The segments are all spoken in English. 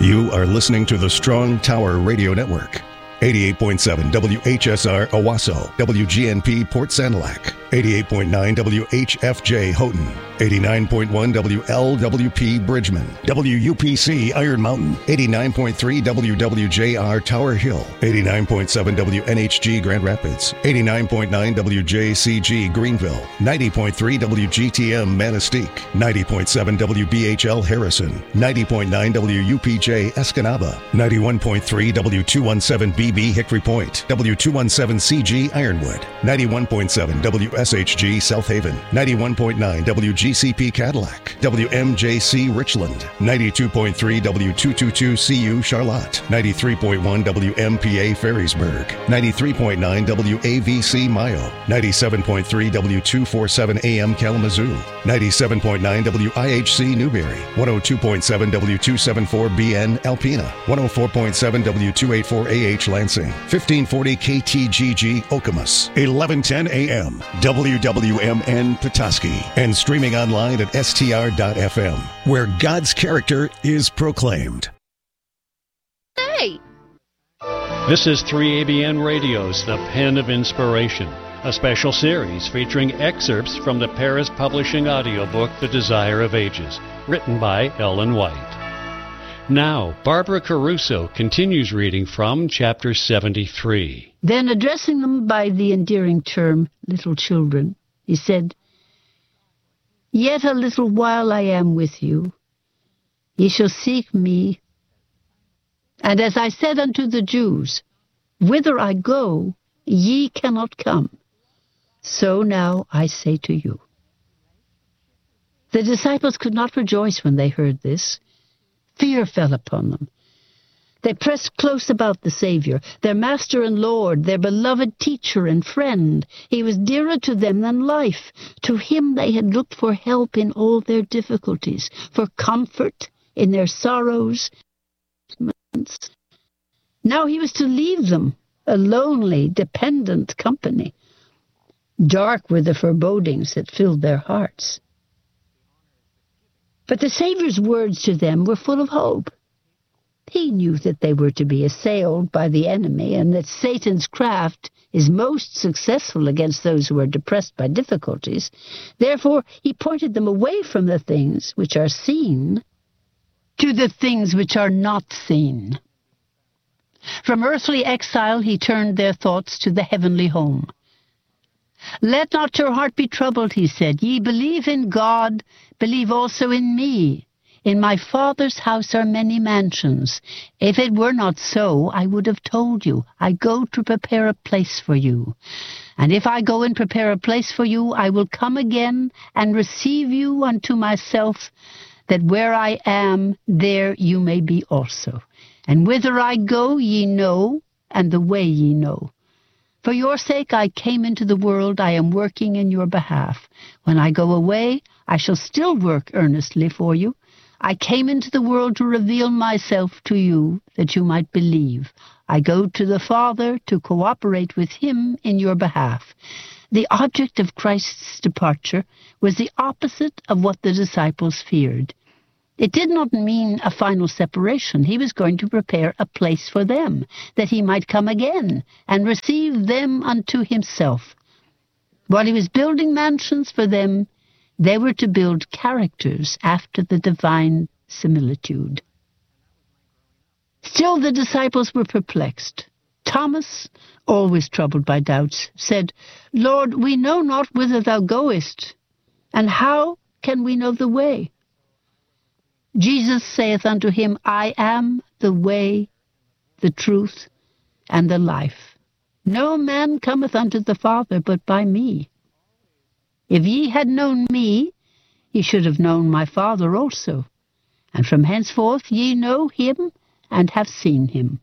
You are listening to the Strong Tower Radio Network. 88.7 WHSR Owasso, WGNP Port Sanilac, 88.9 WHFJ Houghton, 89.1 WLWP Bridgman, WUPC Iron Mountain, 89.3 WWJR Tower Hill, 89.7 WNHG Grand Rapids, 89.9 WJCG Greenville, 90.3 WGTM Manistee, 90.7 WBHL Harrison, 90.9 WUPJ Escanaba, 91.3 W217BB Hickory Point, W217CG Ironwood, 91.7 WSHG South Haven, 91.9 WGCP Cadillac, WMJC Richland, 92.3 W222CU Charlotte, 93.1 WMPA Ferrisburg, 93.9 WAVC Mayo, 97.3 W247AM Kalamazoo, 97.9 WIHC Newberry, 102.7 W274BN Alpena, 104.7 W284AH Lansing, 1540 KTGG Okemos, 1110 AM, WWMN Petoskey, and streaming online at str.fm, where God's character is proclaimed. Hey! This is 3ABN Radio's The Pen of Inspiration, a special series featuring excerpts from the Paris Publishing audiobook The Desire of Ages, written by Ellen White. Now, Barbara Caruso continues reading from Chapter 73. Then, addressing them by the endearing term, little children, he said, Yet a little while I am with you. Ye shall seek me. And as I said unto the Jews, Whither I go, ye cannot come. So now I say to you. The disciples could not rejoice when they heard this. Fear fell upon them. They pressed close about the Savior, their Master and Lord, their beloved teacher and friend. He was dearer to them than life. To him they had looked for help in all their difficulties, for comfort in their sorrows. Now he was to leave them, a lonely, dependent company. Dark were the forebodings that filled their hearts. But the Savior's words to them were full of hope. He knew that they were to be assailed by the enemy, and that Satan's craft is most successful against those who are depressed by difficulties. Therefore, he pointed them away from the things which are seen to the things which are not seen. From earthly exile, he turned their thoughts to the heavenly home. Let not your heart be troubled, he said. Ye believe in God, believe also in me. In my Father's house are many mansions. If it were not so, I would have told you. I go to prepare a place for you. And if I go and prepare a place for you, I will come again and receive you unto myself, that where I am, there you may be also. And whither I go ye know, and the way ye know. For your sake I came into the world, I am working in your behalf. When I go away, I shall still work earnestly for you. I came into the world to reveal myself to you, that you might believe. I go to the Father to cooperate with him in your behalf. The object of Christ's departure was the opposite of what the disciples feared. It did not mean a final separation. He was going to prepare a place for them, that he might come again and receive them unto himself. While he was building mansions for them, they were to build characters after the divine similitude. Still the disciples were perplexed. Thomas, always troubled by doubts, said, Lord, we know not whither thou goest, and how can we know the way? Jesus saith unto him, I am the way, the truth, and the life. No man cometh unto the Father but by me. If ye had known me, ye should have known my Father also. And from henceforth ye know him, and have seen him.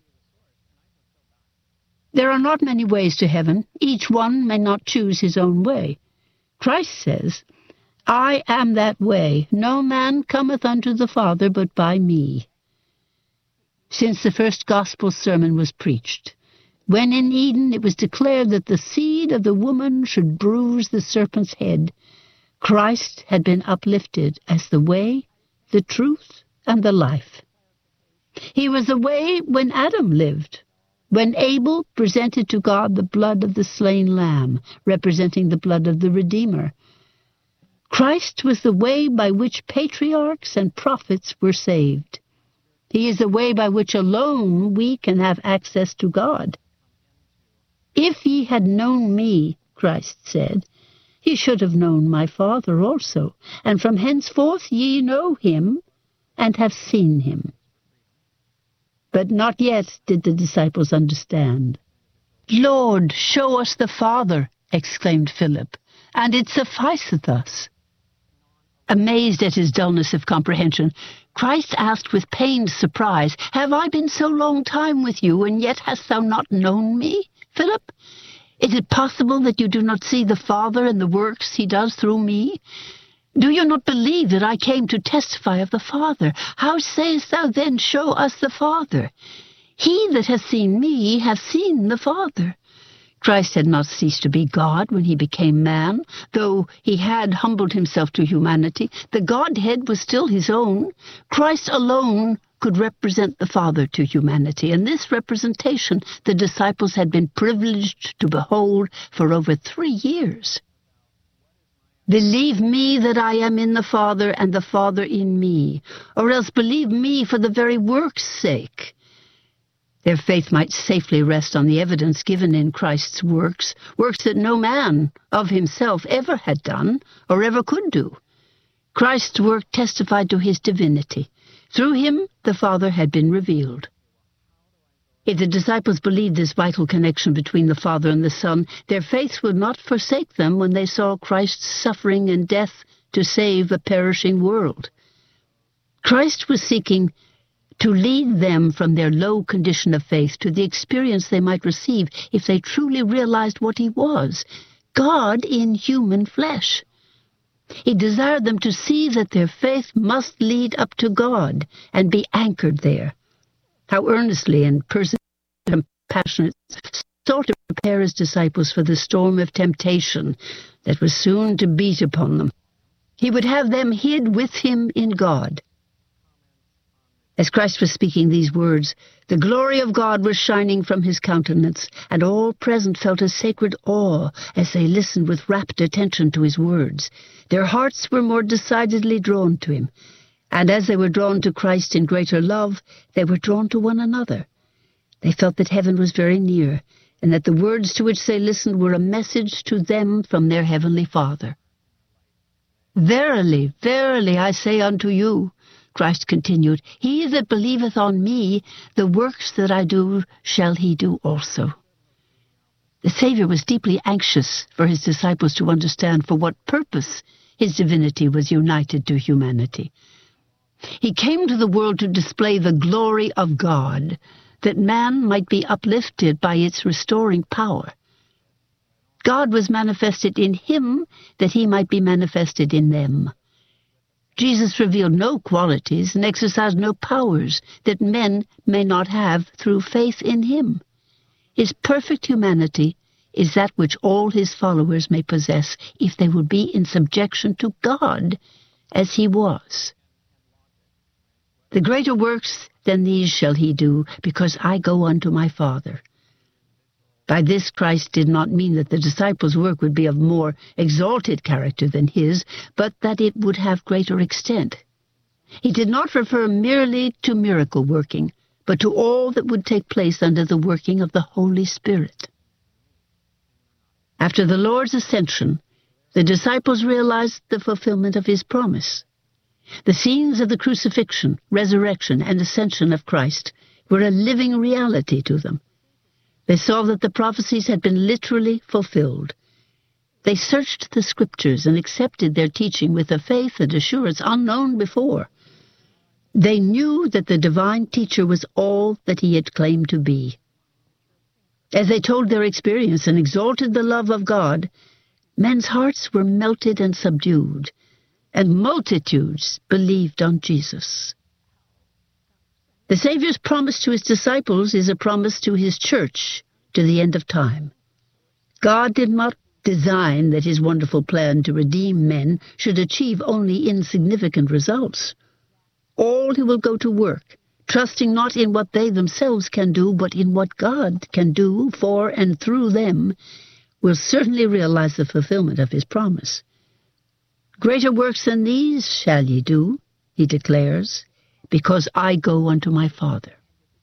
There are not many ways to heaven. Each one may not choose his own way. Christ says, I am that way. No man cometh unto the Father but by me. Since the first gospel sermon was preached, when in Eden it was declared that the seed of the woman should bruise the serpent's head, Christ had been uplifted as the way, the truth, and the life. He was the way when Adam lived, when Abel presented to God the blood of the slain lamb, representing the blood of the Redeemer. Christ was the way by which patriarchs and prophets were saved. He is the way by which alone we can have access to God. If ye had known me, Christ said, ye should have known my Father also, and from henceforth ye know him and have seen him. But not yet did the disciples understand. Lord, show us the Father, exclaimed Philip, and it sufficeth us. Amazed at his dullness of comprehension, Christ asked with pained surprise, Have I been so long time with you, and yet hast thou not known me, Philip? Is it possible that you do not see the Father and the works he does through me? Do you not believe that I came to testify of the Father? How sayest thou then, Show us the Father? He that hath seen me hath seen the Father. Christ had not ceased to be God when he became man. Though he had humbled himself to humanity, the Godhead was still his own. Christ alone could represent the Father to humanity, and this representation the disciples had been privileged to behold for over 3 years. Believe me that I am in the Father, and the Father in me, or else believe me for the very work's sake. Their faith might safely rest on the evidence given in Christ's works, works that no man of himself ever had done or ever could do. Christ's work testified to his divinity. Through him, the Father had been revealed. If the disciples believed this vital connection between the Father and the Son, their faith would not forsake them when they saw Christ's suffering and death to save a perishing world. Christ was seeking to lead them from their low condition of faith to the experience they might receive if they truly realized what he was, God in human flesh. He desired them to see that their faith must lead up to God and be anchored there. How earnestly and passionate sought to prepare his disciples for the storm of temptation that was soon to beat upon them. He would have them hid with him in God. As Christ was speaking these words, the glory of God was shining from his countenance, and all present felt a sacred awe as they listened with rapt attention to his words. Their hearts were more decidedly drawn to him, and as they were drawn to Christ in greater love, they were drawn to one another. They felt that heaven was very near, and that the words to which they listened were a message to them from their heavenly Father. Verily, verily, I say unto you, Christ continued, He that believeth on me, the works that I do shall he do also. The Savior was deeply anxious for his disciples to understand for what purpose his divinity was united to humanity. He came to the world to display the glory of God, that man might be uplifted by its restoring power. God was manifested in him, that he might be manifested in them. Jesus revealed no qualities and exercised no powers that men may not have through faith in him. His perfect humanity is that which all his followers may possess if they will be in subjection to God as he was. The greater works than these shall he do, because I go unto my Father. By this Christ did not mean that the disciples' work would be of more exalted character than his, but that it would have greater extent. He did not refer merely to miracle working, but to all that would take place under the working of the Holy Spirit. After the Lord's ascension, the disciples realized the fulfillment of his promise. The scenes of the crucifixion, resurrection, and ascension of Christ were a living reality to them. They saw that the prophecies had been literally fulfilled. They searched the Scriptures and accepted their teaching with a faith and assurance unknown before. They knew that the divine teacher was all that he had claimed to be. As they told their experience and exalted the love of God, men's hearts were melted and subdued, and multitudes believed on Jesus. The Savior's promise to his disciples is a promise to his church to the end of time. God did not design that his wonderful plan to redeem men should achieve only insignificant results. All who will go to work trusting not in what they themselves can do, but in what God can do for and through them, will certainly realize the fulfillment of his promise. Greater works than these shall ye do, he declares, because I go unto my Father.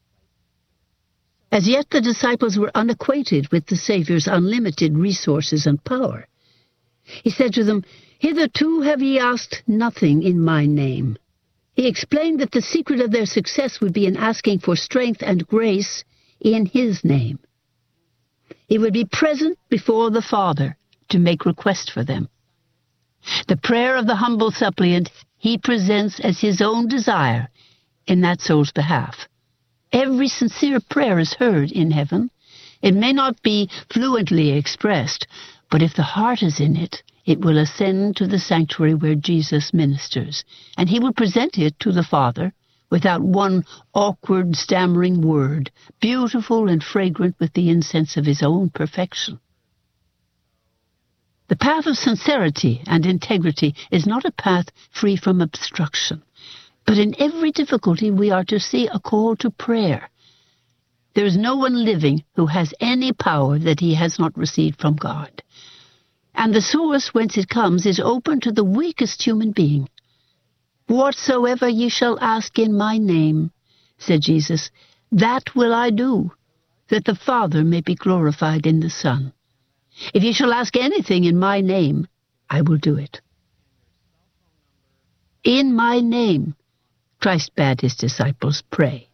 As yet the disciples were unacquainted with the Saviour's unlimited resources and power. He said to them, Hitherto have ye asked nothing in my name. He explained that the secret of their success would be in asking for strength and grace in his name. He would be present before the Father to make request for them. The prayer of the humble suppliant he presents as his own desire in that soul's behalf. Every sincere prayer is heard in heaven. It may not be fluently expressed, but if the heart is in it, it will ascend to the sanctuary where Jesus ministers, and he will present it to the Father without one awkward, stammering word, beautiful and fragrant with the incense of his own perfection. The path of sincerity and integrity is not a path free from obstruction, but in every difficulty we are to see a call to prayer. There is no one living who has any power that he has not received from God, and the source whence it comes is open to the weakest human being. Whatsoever ye shall ask in my name, said Jesus, that will I do, that the Father may be glorified in the Son. If ye shall ask anything in my name, I will do it. In my name, Christ bade his disciples pray.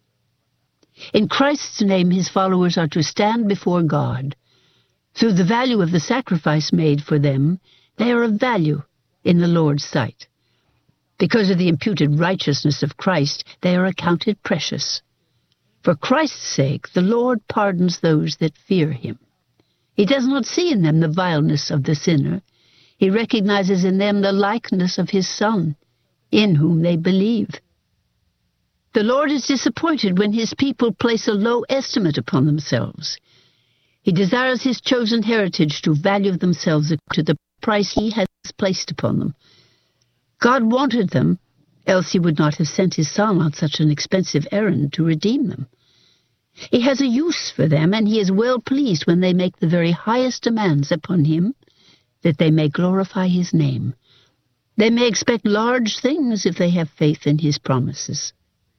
In Christ's name, his followers are to stand before God. Through the value of the sacrifice made for them, they are of value in the Lord's sight. Because of the imputed righteousness of Christ, they are accounted precious. For Christ's sake, the Lord pardons those that fear him. He does not see in them the vileness of the sinner. He recognizes in them the likeness of his Son, in whom they believe. The Lord is disappointed when his people place a low estimate upon themselves. He desires his chosen heritage to value themselves to the price he has placed upon them. God wanted them, else he would not have sent his Son on such an expensive errand to redeem them. He has a use for them, and he is well pleased when they make the very highest demands upon him, that they may glorify his name. They may expect large things if they have faith in his promises.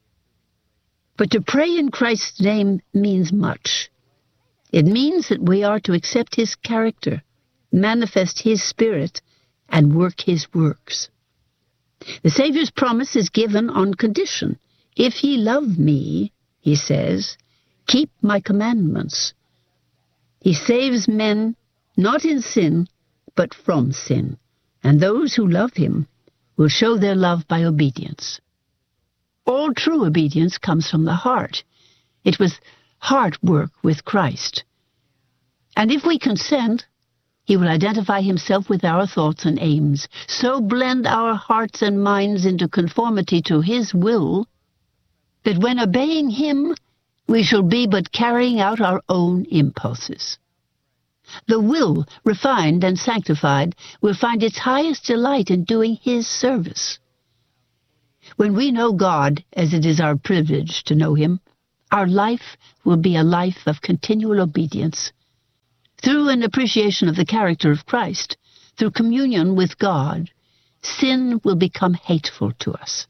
But to pray in Christ's name means much. It means that we are to accept his character, manifest his spirit, and work his works. The Savior's promise is given on condition. If ye love me, he says, keep my commandments. He saves men not in sin, but from sin, and those who love him will show their love by obedience. All true obedience comes from the heart. It was heart work with Christ. And if we consent, he will identify himself with our thoughts and aims, so blend our hearts and minds into conformity to his will, that when obeying him, we shall be but carrying out our own impulses. The will, refined and sanctified, will find its highest delight in doing his service. When we know God, as it is our privilege to know him, our life will be a life of continual obedience. Through an appreciation of the character of Christ, through communion with God, sin will become hateful to us.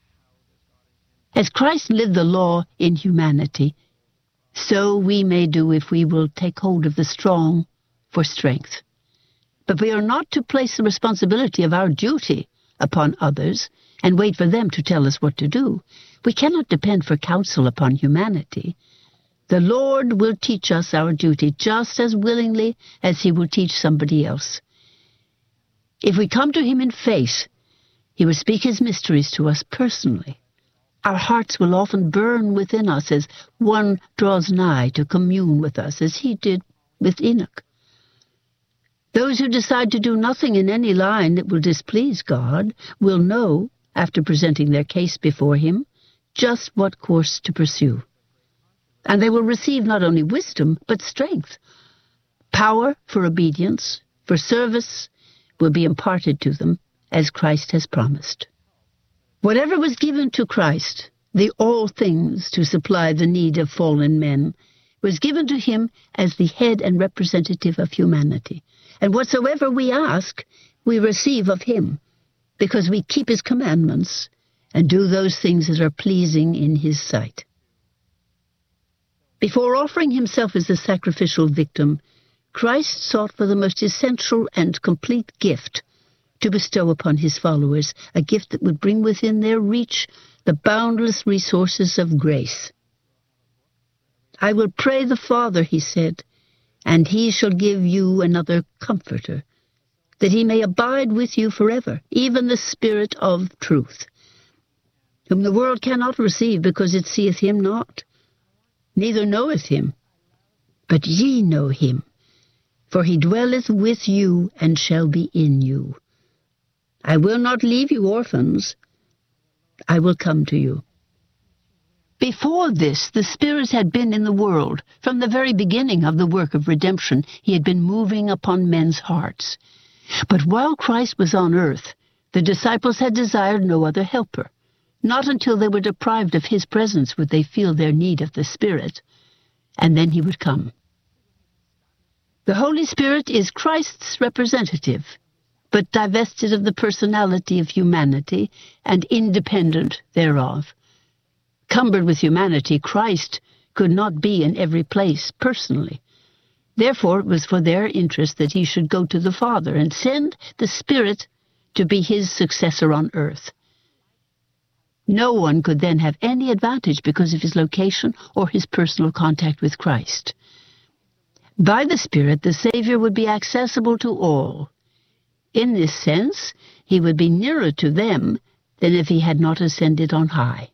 As Christ lived the law in humanity, so we may do if we will take hold of the strong for strength. But we are not to place the responsibility of our duty upon others and wait for them to tell us what to do. We cannot depend for counsel upon humanity. The Lord will teach us our duty just as willingly as he will teach somebody else. If we come to him in faith, he will speak his mysteries to us personally. Our hearts will often burn within us as one draws nigh to commune with us, as he did with Enoch. Those who decide to do nothing in any line that will displease God will know, after presenting their case before him, just what course to pursue. And they will receive not only wisdom, but strength. Power for obedience, for service, will be imparted to them, as Christ has promised. Whatever was given to Christ the all things to supply the need of fallen men, was given to him as the head and representative of humanity. And whatsoever we ask, we receive of him, because we keep his commandments and do those things that are pleasing in his sight. Before offering himself as a sacrificial victim, Christ sought for the most essential and complete gift to bestow upon his followers, a gift that would bring within their reach the boundless resources of grace. I will pray the Father, he said, and he shall give you another Comforter, that he may abide with you forever, even the Spirit of truth, whom the world cannot receive, because it seeth him not, neither knoweth him. But ye know him, for he dwelleth with you and shall be in you. I will not leave you orphans. I will come to you. Before this, the Spirit had been in the world. From the very beginning of the work of redemption, he had been moving upon men's hearts. But while Christ was on earth, the disciples had desired no other helper. Not until they were deprived of his presence would they feel their need of the Spirit, and then he would come. The Holy Spirit is Christ's representative, but divested of the personality of humanity and independent thereof. Cumbered with humanity, Christ could not be in every place personally. Therefore, it was for their interest that he should go to the Father and send the Spirit to be his successor on earth. No one could then have any advantage because of his location or his personal contact with Christ. By the Spirit, the Savior would be accessible to all. In this sense, he would be nearer to them than if he had not ascended on high.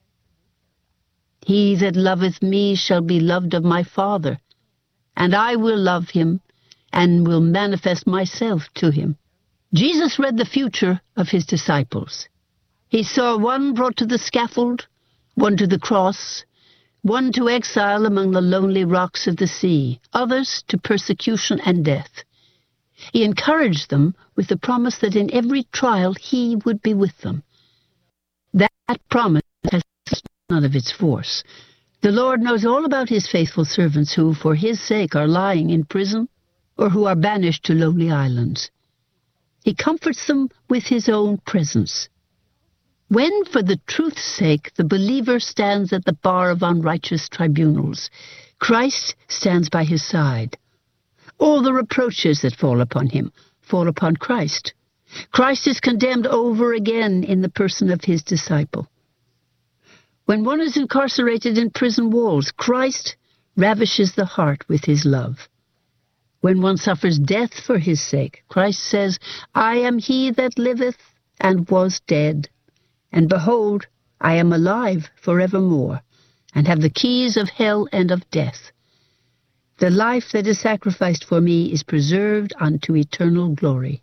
He that loveth me shall be loved of my Father, and I will love him, and will manifest myself to him. Jesus read the future of his disciples. He saw one brought to the scaffold, one to the cross, one to exile among the lonely rocks of the sea, others to persecution and death. He encouraged them with the promise that in every trial he would be with them. That promise has none of its force. The Lord knows all about his faithful servants who, for his sake, are lying in prison or who are banished to lonely islands. He comforts them with his own presence. When, for the truth's sake, the believer stands at the bar of unrighteous tribunals, Christ stands by his side. All the reproaches that fall upon him fall upon Christ. Christ is condemned over again in the person of his disciple. When one is incarcerated in prison walls, Christ ravishes the heart with his love. When one suffers death for his sake, Christ says, I am he that liveth and was dead, and behold, I am alive forevermore, and have the keys of hell and of death. The life that is sacrificed for me is preserved unto eternal glory.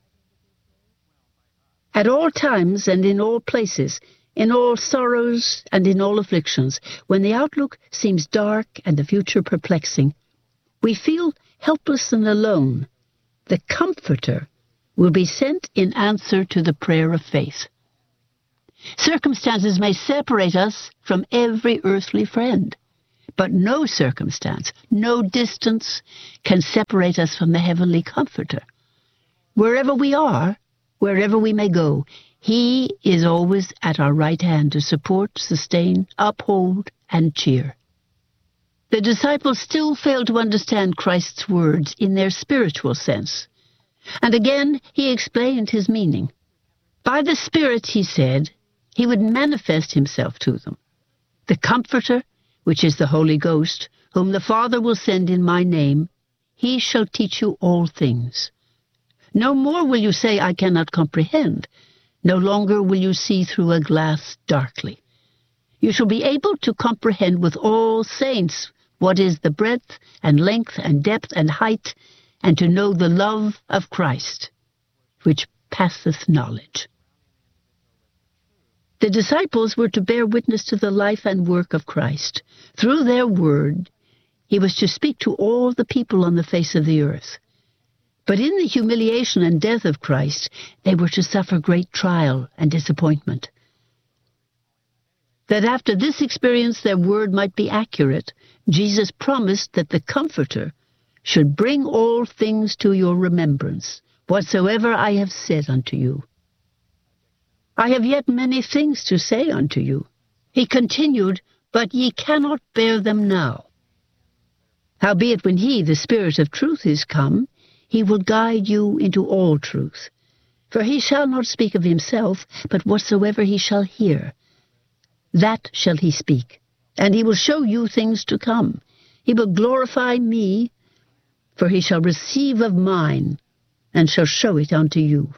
At all times and in all places, in all sorrows and in all afflictions, when the outlook seems dark and the future perplexing, we feel helpless and alone. The Comforter will be sent in answer to the prayer of faith. Circumstances may separate us from every earthly friend, but no circumstance, no distance can separate us from the heavenly Comforter. Wherever we are, wherever we may go, he is always at our right hand to support, sustain, uphold, and cheer. The disciples still failed to understand Christ's words in their spiritual sense. And again he explained his meaning. By the Spirit, he said, he would manifest himself to them. The Comforter, which is the Holy Ghost, whom the Father will send in my name, he shall teach you all things. No more will you say, I cannot comprehend. No longer will you see through a glass darkly. You shall be able to comprehend with all saints what is the breadth and length and depth and height, and to know the love of Christ, which passeth knowledge. The disciples were to bear witness to the life and work of Christ. Through their word, he was to speak to all the people on the face of the earth. But in the humiliation and death of Christ, they were to suffer great trial and disappointment. that after this experience their word might be accurate, Jesus promised that the Comforter should bring all things to your remembrance, whatsoever I have said unto you. I have yet many things to say unto you. He continued, but ye cannot bear them now. Howbeit when he, the Spirit of truth, is come, he will guide you into all truth. For he shall not speak of himself, but whatsoever he shall hear, that shall he speak. And he will show you things to come. He will glorify me, for he shall receive of mine, and shall show it unto you.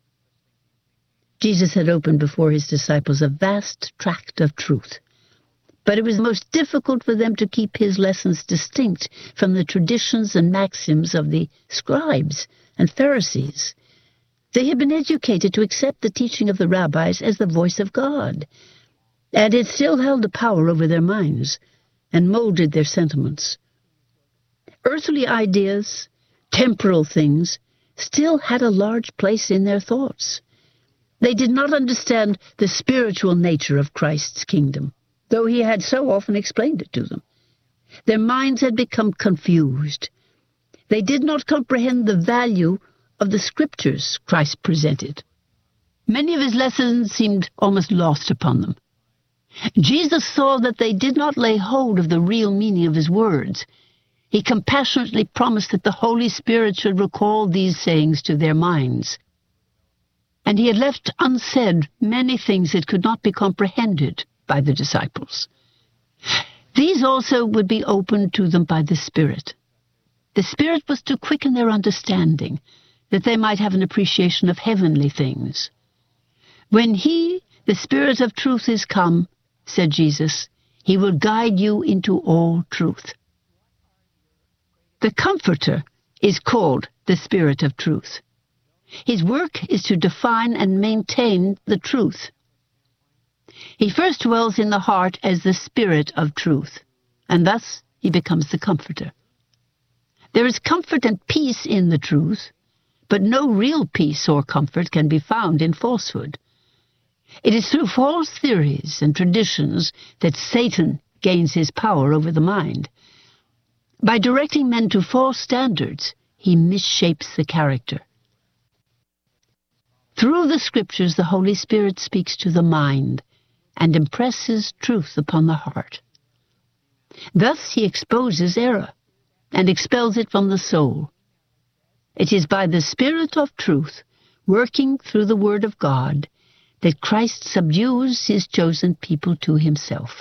Jesus had opened before his disciples a vast tract of truth, but it was most difficult for them to keep his lessons distinct from the traditions and maxims of the scribes and Pharisees. They had been educated to accept the teaching of the rabbis as the voice of God, and it still held a power over their minds and molded their sentiments. Earthly ideas, temporal things, still had a large place in their thoughts. They did not understand the spiritual nature of Christ's kingdom, though he had so often explained it to them. Their minds had become confused. They did not comprehend the value of the scriptures Christ presented. Many of his lessons seemed almost lost upon them. Jesus saw that they did not lay hold of the real meaning of his words. He compassionately promised that the Holy Spirit should recall these sayings to their minds. And he had left unsaid many things that could not be comprehended by the disciples. These also would be opened to them by the Spirit. The Spirit was to quicken their understanding, that they might have an appreciation of heavenly things. When he, the Spirit of truth, is come, said Jesus, he will guide you into all truth. The Comforter is called the Spirit of truth. His work is to define and maintain the truth. He first dwells in the heart as the Spirit of truth, and thus he becomes the Comforter. There is comfort and peace in the truth, but no real peace or comfort can be found in falsehood. It is through false theories and traditions that Satan gains his power over the mind. By directing men to false standards, he misshapes the character. Through the Scriptures, the Holy Spirit speaks to the mind and impresses truth upon the heart. Thus he exposes error and expels it from the soul. It is by the Spirit of truth, working through the Word of God, that Christ subdues his chosen people to himself.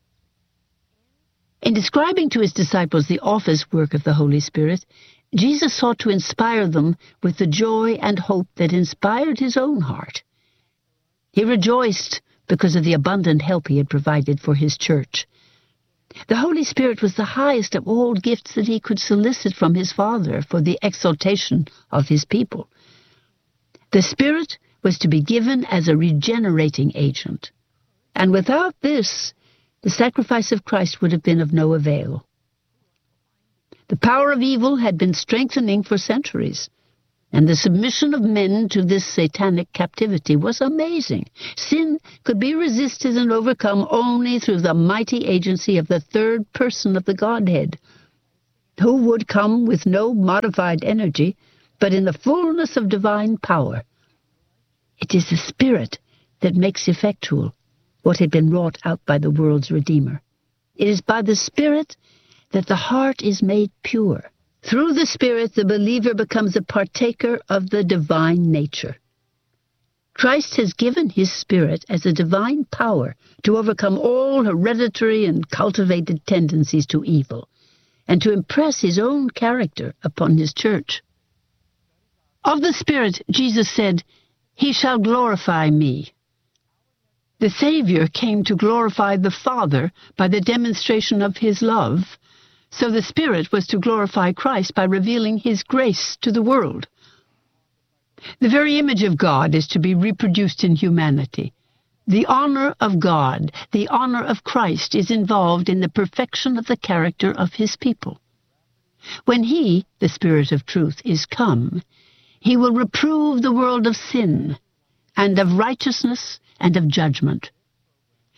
In describing to his disciples the office work of the Holy Spirit, Jesus sought to inspire them with the joy and hope that inspired his own heart. He rejoiced because of the abundant help he had provided for his church. The Holy Spirit was the highest of all gifts that he could solicit from his Father for the exaltation of his people. The Spirit was to be given as a regenerating agent, and without this, the sacrifice of Christ would have been of no avail. The power of evil had been strengthening for centuries, and the submission of men to this satanic captivity was amazing. Sin could be resisted and overcome only through the mighty agency of the third person of the Godhead, who would come with no modified energy, but in the fullness of divine power. It is the Spirit that makes effectual what had been wrought out by the world's Redeemer. It is by the Spirit that the heart is made pure. Through the Spirit, the believer becomes a partaker of the divine nature. Christ has given his Spirit as a divine power to overcome all hereditary and cultivated tendencies to evil, and to impress his own character upon his church. Of the Spirit, Jesus said, "He shall glorify me." The Savior came to glorify the Father by the demonstration of his love, so the Spirit was to glorify Christ by revealing his grace to the world. The very image of God is to be reproduced in humanity. The honor of God, the honor of Christ, is involved in the perfection of the character of his people. When he, the Spirit of truth, is come, he will reprove the world of sin, and of righteousness, and of judgment.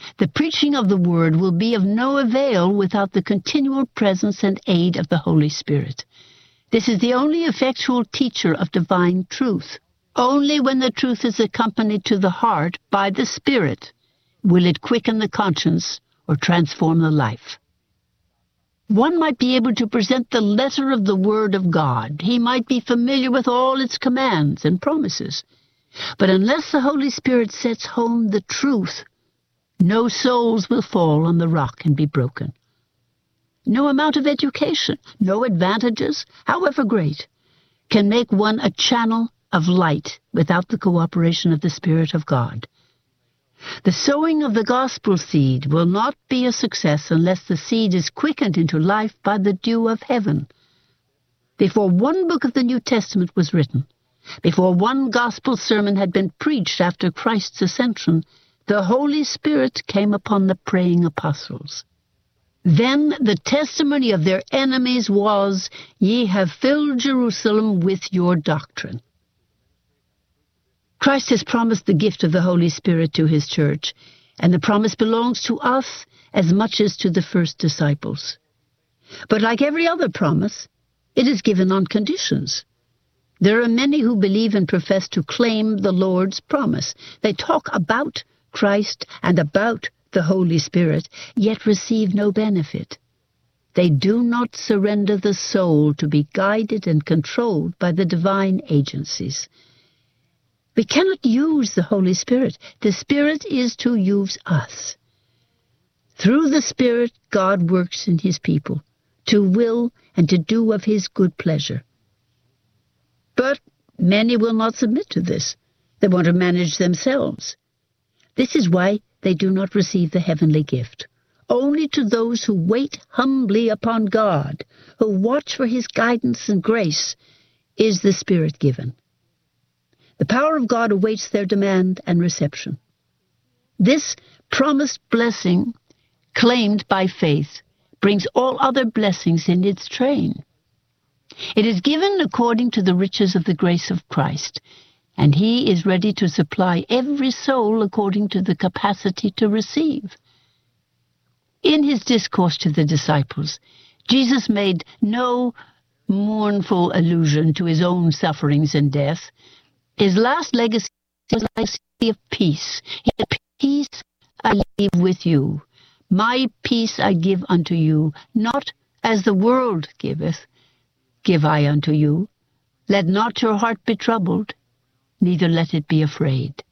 The preaching of the Word will be of no avail without the continual presence and aid of the Holy Spirit. This is the only effectual teacher of divine truth. Only when the truth is accompanied to the heart by the Spirit will it quicken the conscience or transform the life. One might be able to present the letter of the Word of God. He might be familiar with all its commands and promises. But unless the Holy Spirit sets home the truth, no souls will fall on the rock and be broken. No amount of education, no advantages, however great, can make one a channel of light without the cooperation of the Spirit of God. The sowing of the gospel seed will not be a success unless the seed is quickened into life by the dew of heaven. Before one book of the New Testament was written, before one gospel sermon had been preached after Christ's ascension, the Holy Spirit came upon the praying apostles. Then the testimony of their enemies was, "Ye have filled Jerusalem with your doctrine." Christ has promised the gift of the Holy Spirit to his church, and the promise belongs to us as much as to the first disciples. But like every other promise, it is given on conditions. There are many who believe and profess to claim the Lord's promise. They talk about Christ and about the Holy Spirit, yet receive no benefit. They do not surrender the soul to be guided and controlled by the divine agencies. We cannot use the Holy Spirit. The Spirit is to use us. Through the Spirit, God works in his people, to will and to do of his good pleasure. But many will not submit to this. They want to manage themselves. This is why they do not receive the heavenly gift. Only to those who wait humbly upon God, who watch for his guidance and grace, is the Spirit given. The power of God awaits their demand and reception. This promised blessing, claimed by faith, brings all other blessings in its train. It is given according to the riches of the grace of Christ, and he is ready to supply every soul according to the capacity to receive. In his discourse to the disciples, Jesus made no mournful allusion to his own sufferings and death. His last legacy was a legacy of peace. He said, "Peace I leave with you. My peace I give unto you, not as the world giveth, give I unto you. Let not your heart be troubled, neither let it be afraid."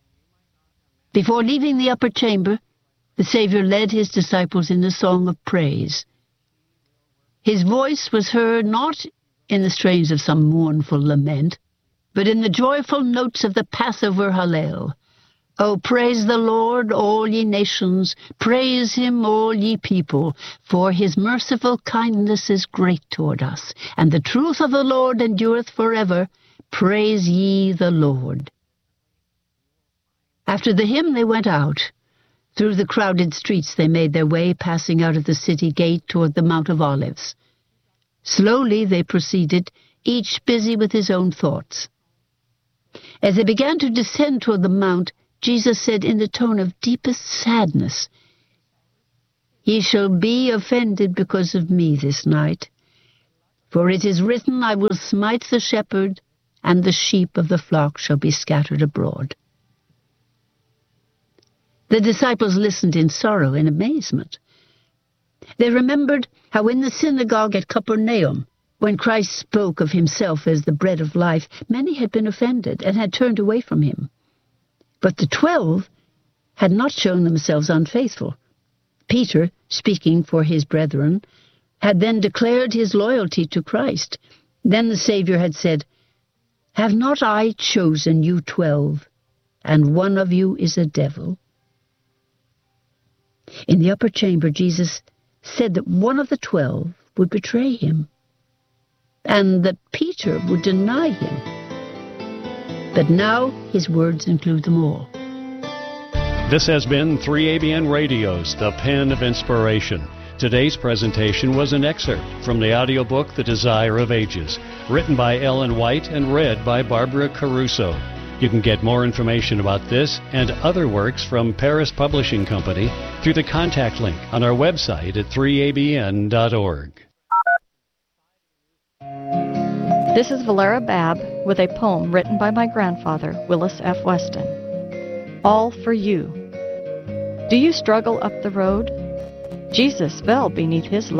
Before leaving the upper chamber, the Savior led his disciples in a song of praise. His voice was heard not in the strains of some mournful lament, but in the joyful notes of the Passover Hallel. "O praise the Lord, all ye nations, praise him, all ye people, for his merciful kindness is great toward us, and the truth of the Lord endureth forever. Praise ye the Lord." After the hymn they went out. Through the crowded streets they made their way, passing out of the city gate toward the Mount of Olives. Slowly they proceeded, each busy with his own thoughts. As they began to descend toward the mount, Jesus said in the tone of deepest sadness, "Ye shall be offended because of me this night. For it is written, I will smite the shepherd, and the sheep of the flock shall be scattered abroad." The disciples listened in sorrow and amazement. They remembered how in the synagogue at Capernaum, when Christ spoke of himself as the bread of life, many had been offended and had turned away from him. But the 12 had not shown themselves unfaithful. Peter, speaking for his brethren, had then declared his loyalty to Christ. Then the Savior had said, "Have not I chosen you 12, and one of you is a devil?" In the upper chamber, Jesus said that one of the 12 would betray him, and that Peter would deny him. But now his words include them all. This has been 3ABN Radio's The Pen of Inspiration. Today's presentation was an excerpt from the audiobook The Desire of Ages, written by Ellen White and read by Barbara Caruso. You can get more information about this and other works from Paris Publishing Company through the contact link on our website at 3abn.org. This is Valera Babb with a poem written by my grandfather, Willis F. Weston. All for you. Do you struggle up the road? Jesus fell beneath his load.